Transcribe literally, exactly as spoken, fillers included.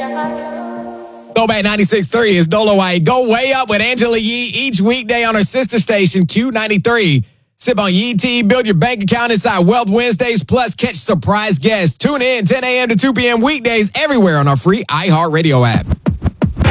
Throwback ninety-six point three is Dolo White. Go way up with Angela Yee each weekday on her sister station, Q ninety-three. Sip on Yee Tea, build your bank account inside Wealth Wednesdays, plus catch surprise guests. Tune in ten a.m. to two p.m. weekdays everywhere on our free iHeartRadio app.